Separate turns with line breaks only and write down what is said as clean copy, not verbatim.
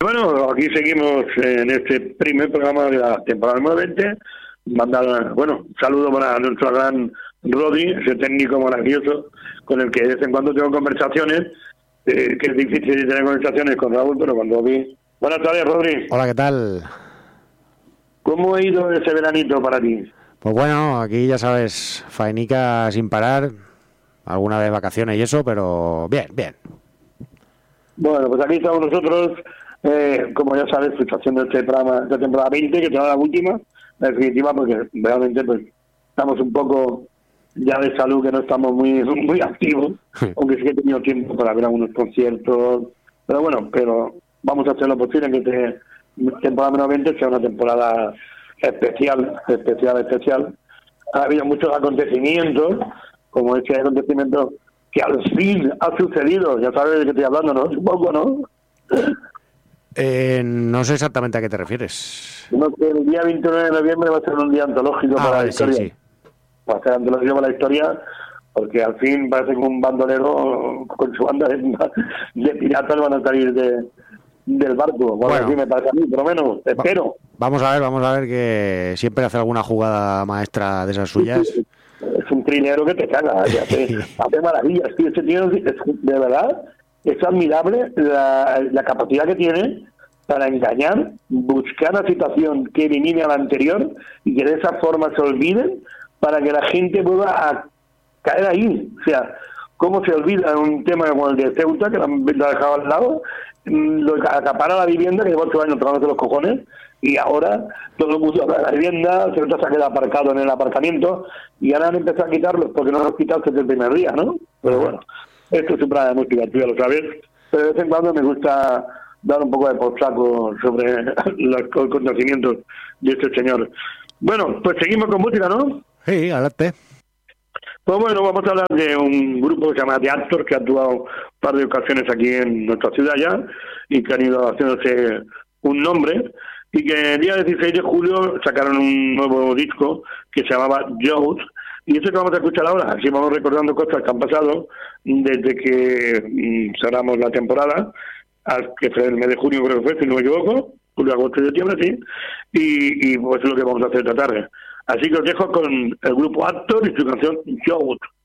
Bueno, aquí seguimos en este primer programa de la temporada número 20. Mandar, un saludo para nuestro gran Rodri, ese técnico maravilloso con el que de vez en cuando tengo conversaciones, que es difícil tener conversaciones con Raúl, pero con Rodri. Buenas tardes, Rodri.
Hola, ¿qué tal?
¿Cómo ha ido ese veranito para ti?
Pues bueno, aquí ya sabes, faenica sin parar, alguna vez vacaciones y eso, pero bien, bien.
Bueno, pues aquí estamos nosotros, como ya sabes, pues haciendo este programa de temporada 20, que será la última, la definitiva, porque realmente pues estamos un poco ya de salud, que no estamos muy activos, aunque sí que he tenido tiempo para ver algunos conciertos, pero vamos a hacer lo posible en que esta temporada número 20 sea una temporada especial. Ha habido muchos acontecimientos, como este acontecimiento que al fin ha sucedido. Ya sabes de qué estoy hablando, ¿no? Supongo, ¿no?
No sé exactamente a qué te refieres.
No, que el día 29 de noviembre va a ser un día antológico para la historia.
Sí.
Va a ser antológico para la historia, porque al fin parece que un bandolero con su banda de piratas van a salir del barco. Bueno, así me parece a mí, por lo menos, espero.
Vamos a ver que siempre hace alguna jugada maestra de esas suyas.
Es un trinero que te caga, hace maravillas, tío. Ese tío, de verdad, es admirable la capacidad que tiene para engañar, buscar la situación que elimine a la anterior y que de esa forma se olviden para que la gente vuelva a caer ahí. O sea, cómo se olvida un tema como el de Ceuta, que lo ha dejado al lado, lo acapara la vivienda, que lleva 8 años tocándose los cojones, y ahora todo el mundo habla de la vivienda, Ceuta se ha quedado aparcado en el aparcamiento, y ahora han empezado a quitarlos porque no los quitado desde el primer día, ¿no? Pero bueno, esto es un programa de música, tú ya lo sabes, pero de vez en cuando me gusta dar un poco de posaco sobre los conocimientos de este señor. Bueno, pues seguimos con música, ¿no?
Sí, adelante.
Pues bueno, vamos a hablar de un grupo que se llama The Actors, que ha actuado un par de ocasiones aquí en nuestra ciudad ya, y que han ido haciéndose un nombre, y que el día 16 de julio sacaron un nuevo disco que se llamaba Youth, y eso que vamos a escuchar ahora, así vamos recordando cosas que han pasado desde que cerramos la temporada, que fue el mes de junio, creo que fue, si no me equivoco, julio, agosto y septiembre, sí, y pues es lo que vamos a hacer esta tarde. Así que os dejo con el grupo Actor y su canción Youth.